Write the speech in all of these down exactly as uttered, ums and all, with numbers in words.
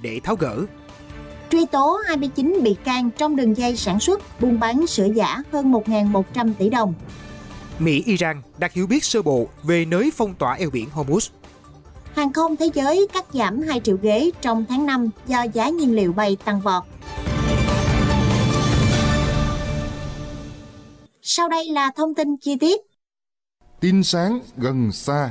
để tháo gỡ. Truy tố hai mươi chín bị can trong đường dây sản xuất, buôn bán sữa giả hơn một nghìn một trăm tỷ đồng. Mỹ-Iran đạt hiểu biết sơ bộ về nới phong tỏa eo biển Hormuz. Hàng không thế giới cắt giảm hai triệu ghế trong tháng năm do giá nhiên liệu bay tăng vọt. Sau đây là thông tin chi tiết. Tin sáng gần xa.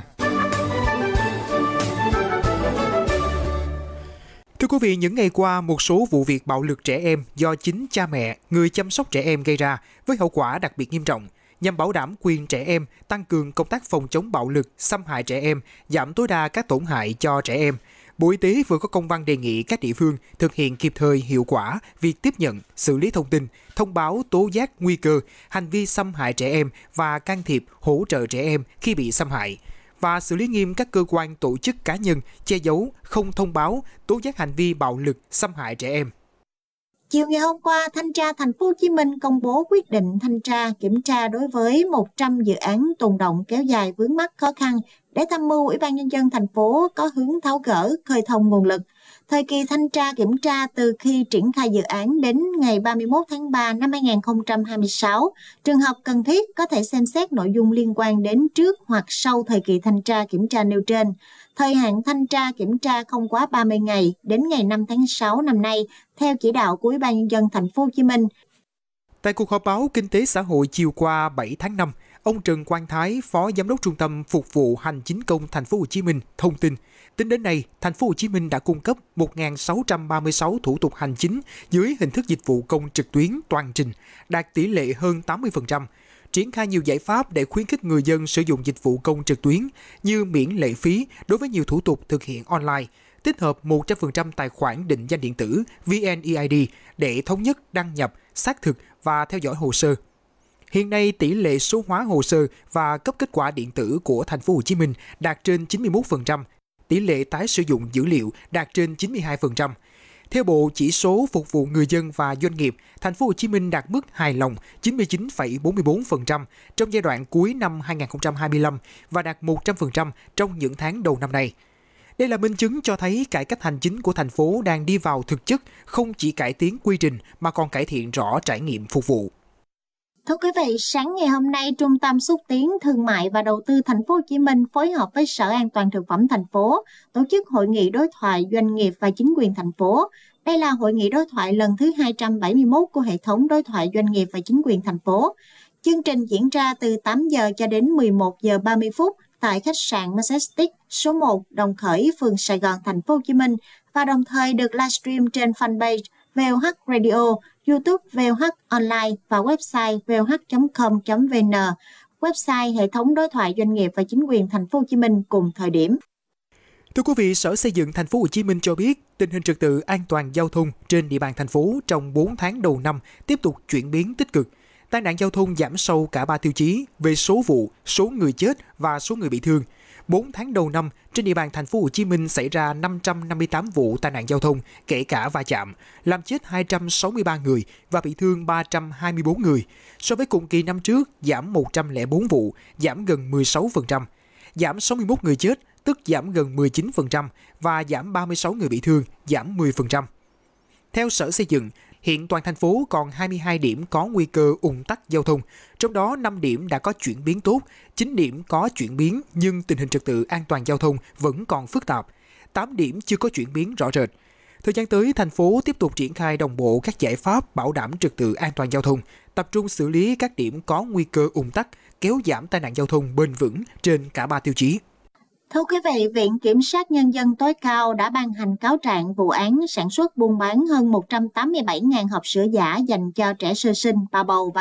Thưa quý vị, những ngày qua, một số vụ việc bạo lực trẻ em do chính cha mẹ, người chăm sóc trẻ em gây ra với hậu quả đặc biệt nghiêm trọng. Nhằm bảo đảm quyền trẻ em, tăng cường công tác phòng chống bạo lực, xâm hại trẻ em, giảm tối đa các tổn hại cho trẻ em, Bộ Y tế vừa có công văn đề nghị các địa phương thực hiện kịp thời hiệu quả việc tiếp nhận, xử lý thông tin, thông báo tố giác nguy cơ, hành vi xâm hại trẻ em và can thiệp hỗ trợ trẻ em khi bị xâm hại, và xử lý nghiêm các cơ quan tổ chức cá nhân che giấu, không thông báo, tố giác hành vi bạo lực, xâm hại trẻ em. Chiều ngày hôm qua, Thanh tra Thành phố Hồ Chí Minh công bố quyết định thanh tra kiểm tra đối với một trăm dự án tồn động kéo dài vướng mắc khó khăn để tham mưu Ủy ban Nhân dân thành phố có hướng tháo gỡ, khơi thông nguồn lực. Thời kỳ thanh tra kiểm tra từ khi triển khai dự án đến ngày ba mươi mốt tháng ba năm hai nghìn không trăm hai mươi sáu. Trường hợp cần thiết có thể xem xét nội dung liên quan đến trước hoặc sau thời kỳ thanh tra kiểm tra nêu trên. Thời hạn thanh tra kiểm tra không quá ba mươi ngày đến ngày năm tháng sáu năm nay, theo chỉ đạo của Ủy ban Nhân dân thành phố Hồ Chí Minh. Tại cuộc họp báo Kinh tế xã hội chiều qua bảy tháng năm, ông Trần Quang Thái, Phó Giám đốc Trung tâm Phục vụ Hành chính công Thành phố Hồ Chí Minh thông tin, tính đến nay, Thành phố Hồ Chí Minh đã cung cấp một nghìn sáu trăm ba mươi sáu thủ tục hành chính dưới hình thức dịch vụ công trực tuyến toàn trình, đạt tỷ lệ hơn tám mươi phần trăm. Triển khai nhiều giải pháp để khuyến khích người dân sử dụng dịch vụ công trực tuyến như miễn lệ phí đối với nhiều thủ tục thực hiện online, tích hợp một trăm phần trăm tài khoản định danh điện tử vê en e i đê để thống nhất đăng nhập, xác thực và theo dõi hồ sơ. Hiện nay, tỷ lệ số hóa hồ sơ và cấp kết quả điện tử của Thành phố Hồ Chí Minh đạt trên chín mươi mốt phần trăm, tỷ lệ tái sử dụng dữ liệu đạt trên chín mươi hai phần trăm. Theo Bộ Chỉ số phục vụ người dân và doanh nghiệp, Thành phố Hồ Chí Minh đạt mức hài lòng chín mươi chín phẩy bốn mươi bốn phần trăm trong giai đoạn cuối năm hai nghìn không trăm hai mươi lăm và đạt một trăm phần trăm trong những tháng đầu năm nay. Đây là minh chứng cho thấy cải cách hành chính của thành phố đang đi vào thực chất, không chỉ cải tiến quy trình mà còn cải thiện rõ trải nghiệm phục vụ. Thưa quý vị, sáng ngày hôm nay, Trung tâm Xúc tiến Thương mại và Đầu tư Thành phố Hồ Chí Minh phối hợp với Sở An toàn thực phẩm thành phố tổ chức hội nghị đối thoại doanh nghiệp và chính quyền thành phố. Đây là hội nghị đối thoại lần thứ hai trăm bảy mươi mốt của hệ thống đối thoại doanh nghiệp và chính quyền thành phố. Chương trình diễn ra từ tám giờ cho đến mười một giờ ba mươi phút tại khách sạn Majestic số một Đồng Khởi, phường Sài Gòn, Thành phố Hồ Chí Minh và đồng thời được livestream trên fanpage vê o hát Radio, YouTube vê o hát Online và website vê o hát chấm com chấm vê en, website hệ thống đối thoại doanh nghiệp và chính quyền Thành phố Hồ Chí Minh cùng thời điểm. Thưa quý vị, Sở Xây dựng Thành phố Hồ Chí Minh cho biết tình hình trật tự an toàn giao thông trên địa bàn thành phố trong bốn tháng đầu năm tiếp tục chuyển biến tích cực. Tai nạn giao thông giảm sâu cả ba tiêu chí về số vụ, số người chết và số người bị thương. bốn tháng đầu năm, trên địa bàn Thành phố Hồ Chí Minh xảy ra năm trăm năm mươi tám vụ tai nạn giao thông, kể cả va chạm, làm chết hai trăm sáu mươi ba người và bị thương ba trăm hai mươi bốn người. So với cùng kỳ năm trước, giảm một trăm lẻ bốn vụ, giảm gần mười sáu phần trăm. Giảm sáu mươi mốt người chết, tức giảm gần mười chín phần trăm và giảm ba mươi sáu người bị thương, giảm mười phần trăm. Theo Sở Xây dựng, hiện toàn thành phố còn hai mươi hai điểm có nguy cơ ùn tắc giao thông, trong đó năm điểm đã có chuyển biến tốt, chín điểm có chuyển biến nhưng tình hình trật tự an toàn giao thông vẫn còn phức tạp, tám điểm chưa có chuyển biến rõ rệt. Thời gian tới, thành phố tiếp tục triển khai đồng bộ các giải pháp bảo đảm trật tự an toàn giao thông, tập trung xử lý các điểm có nguy cơ ùn tắc, kéo giảm tai nạn giao thông bền vững trên cả ba tiêu chí. Thưa quý vị, Viện Kiểm sát Nhân dân tối cao đã ban hành cáo trạng vụ án sản xuất buôn bán hơn một trăm tám mươi bảy nghìn hộp sữa giả dành cho trẻ sơ sinh, bà bầu và